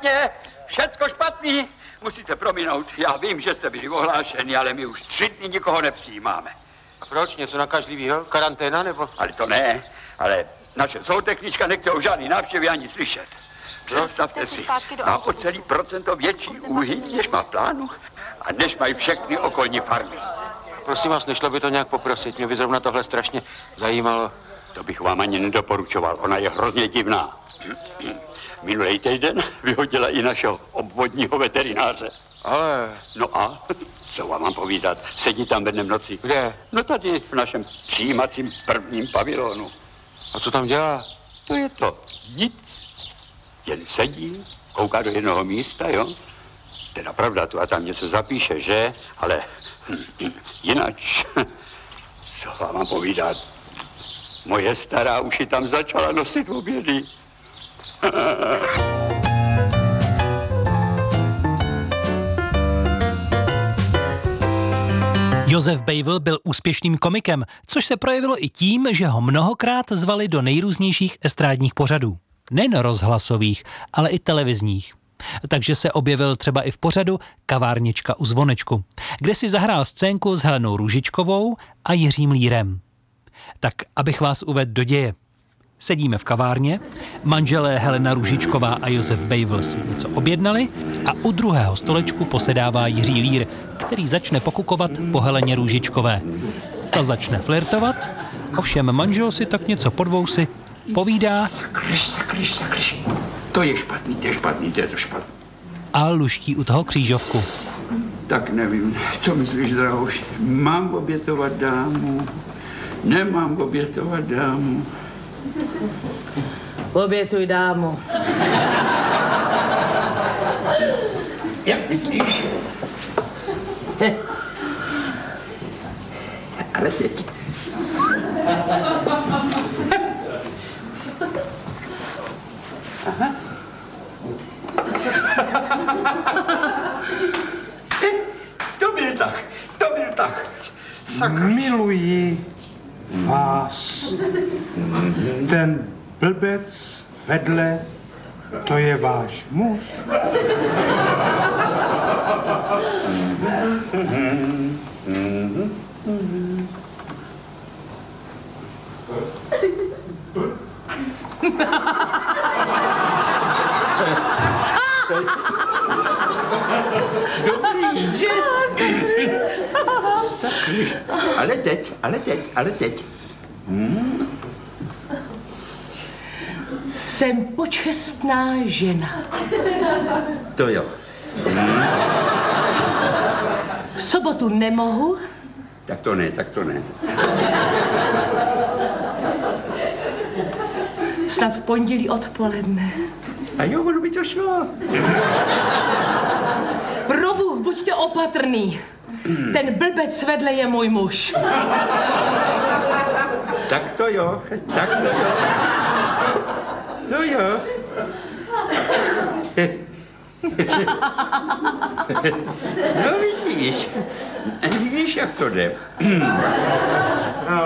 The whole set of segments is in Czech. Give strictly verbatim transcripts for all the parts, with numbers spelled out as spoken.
špatně, všecko špatný. Musíte prominout, já vím, že jste byli ohlášeni, ale my už tři dny nikoho nepřijímáme. A proč? Něco nakažlivýho? Karanténa nebo? Ale to ne, ale naše zootechnička nechce o žádný návštěvy ani slyšet. Představte si, má o celý procento větší úhyň, než má v plánu a než mají všechny okolní farmy. Prosím vás, nešlo by to nějak poprosit? Mě by zrovna tohle strašně zajímalo. To bych vám ani nedoporučoval, ona je hrozně divná. Minulý týden vyhodila i našeho obvodního veterináře. Ale... No a co vám mám povídat? Sedí tam ve dnem noci. Kde? No tady v našem přijímacím prvním pavilonu. A co tam dělá? To je to nic. Jen sedí, kouká do jednoho místa, jo? Teda pravda, tu a tam něco zapíše, že? Ale jinak, co vám mám povídat? Moje stará už ji tam začala nosit obědy. Josef Bejvl byl úspěšným komikem, což se projevilo i tím, že ho mnohokrát zvali do nejrůznějších estrádních pořadů. Nejen rozhlasových, ale i televizních. Takže se objevil třeba i v pořadu Kavárnička u zvonečku, kde si zahrál scénku s Helenou Růžičkovou a Jiřím Lírem. Tak, abych vás uvedl do děje. Sedíme v kavárně, manželé Helena Růžičková a Josef Bejvl si něco objednali a u druhého stolečku posedává Jiří Lír, který začne pokukovat po Heleně Růžičkové. Ta začne flirtovat, ovšem manžel si tak něco pod vousy povídá. Sakryš, sakryš, sakryš. To je špatný, to je špatný, to je to špatný. A luští u toho křížovku. Tak nevím, co myslíš, drahouši? Mám obětovat dámu? Nemám obětovat dámu? Obětuj dámu. Jak myslíš? Ale teď. Aha. To byl tak, to byl tak. Sakra. Miluji vás. Ten blbec vedle, to je váš muž. Dobrý, že? Sakry. Ale teď, ale teď, ale teď. Hmm. Jsem počestná žena. To jo. Hmm. V sobotu nemohu. Tak to ne, tak to ne. Snad v pondělí odpoledne. A jo, ono by to šlo. Probůh, buďte opatrný. Ten blbec vedle je můj muž. Tak to jo, tak to jo. To jo. No vidíš, vidíš, jak to jde. No.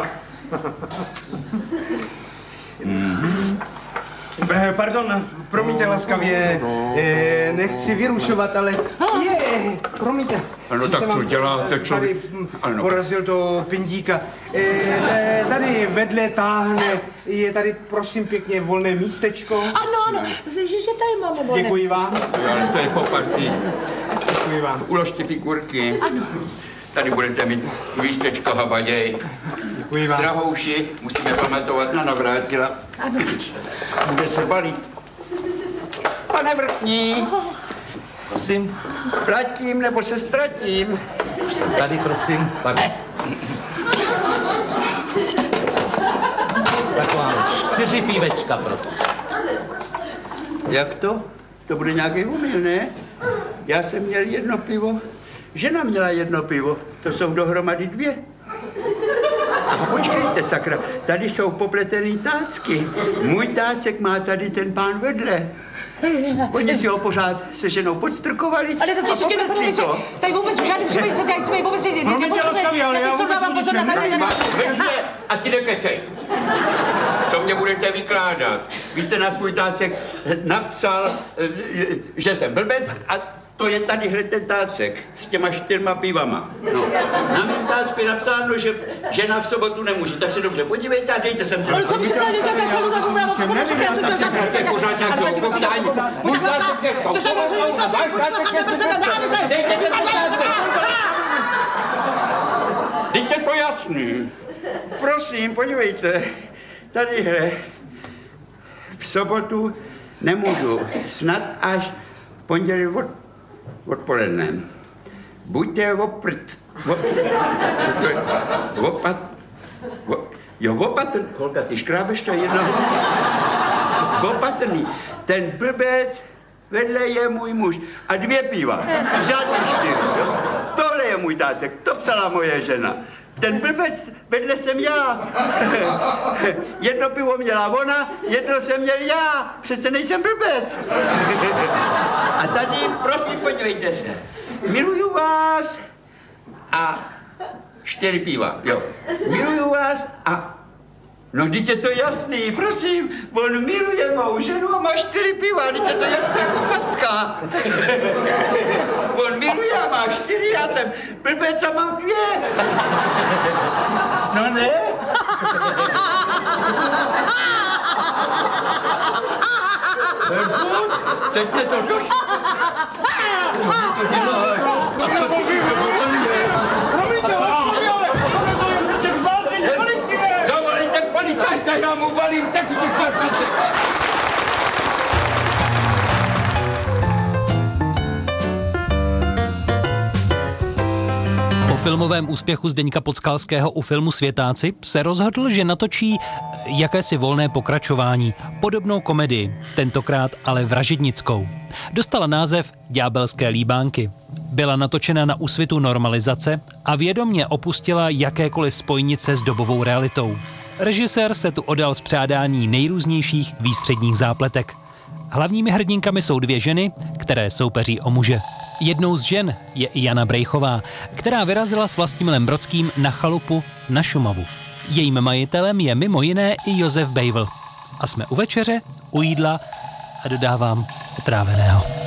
Pardon, promiňte laskavě, eh, nechci vyrušovat, ale je, promiňte. Ano, že tak jsem co vám děláte, člověk? Tady Ano. porazil to pindíka. Eh, tady vedle táhne, je tady prosím pěkně volné místečko. Ano, ano, že, že tady máme volné. Děkuji vám. Ale to je po partii. Děkuji vám. Uložte figurky. Ano. Tady budete mít místečko habaděj. Děkuji vám. Drahouši, musíme pamatovat na Navrátila. Ano. Bude se balit. Pane Vrtní. Prosím, Platím nebo se ztratím? jsem tady, prosím. Pardon. Tak máme čtyři pívečka, prosím. Jak to? To bude nějaký omyl, ne? Já jsem měl jedno pivo, žena měla jedno pivo, to jsou dohromady dvě. A počkejte, sakra, tady jsou popletený tácky. Můj tácek má tady ten pán vedle. Oni si ho pořád se ženou podstrkovali. Ale to si tě nepovedli, tady vůbec v žádném případě se tady jsme vůbec se Promiňte, laskavě, ale já vůbec pozor na tady. A ti nekecej. Co mě budete vykládat? Vy jste na svůj tácek napsal, že jsem blbec a to je tadyhle ten tácek s těma čtyřma pivama. No. Na mém tácku je napsáno, že žena v sobotu nemůže, tak se dobře podívejte a dejte sem ten... Ale co by se dělat, dělat celou dobu bravo, co se dělat, dělat, dělat, dělat, dělat, pořád nějakého povídání. Dejte sem ten tácek. Teď je to jasný. Prosím, podívejte. Tadyhle. V sobotu nemůžu. Snad až pondělí od, odpoledne. Buďte oprt. Op, opat. Op, jo, opatrný. Kolka, ty škrábeš to jedno. Opatrný. Ten blbec vedle je můj muž. A dvě piva. Žádný čtyři. Tohle je můj tácek. To psala moje žena. Ten blbec vedle jsem já. Jedno pivo měla ona, jedno jsem měl já. Přece nejsem blbec. A tady, prosím, podívejte se. Miluju vás a čtyři piva, jo. Miluju vás a... No, teď je to jasný, prosím. On miluje mou ženu a má čtyři piva, teď je to jasné jako packa. On miluje a má čtyři, já jsem blbec a mám dvě. No ne? Teď mě to došlo. Co mi to děláš? A co ty si to dovolíš? Zavolejte policajta, já mu valím taky těch particek. Po filmovém úspěchu Zdeňka Podskalského u filmu Světáci se rozhodl, že natočí jakési volné pokračování, podobnou komedii, tentokrát ale vražednickou. Dostala název Ďábelské líbánky. Byla natočena na úsvitu normalizace a vědomě opustila jakékoliv spojnice s dobovou realitou. Režisér se tu odal spřádání nejrůznějších výstředních zápletek. Hlavními hrdinkami jsou dvě ženy, které soupeří o muže. Jednou z žen je i Jana Brejchová, která vyrazila s Vlastimilem Brodským na chalupu na Šumavu. Jejím majitelem je mimo jiné i Josef Bejvl. A jsme u večeře, u jídla a dodávám otráveného.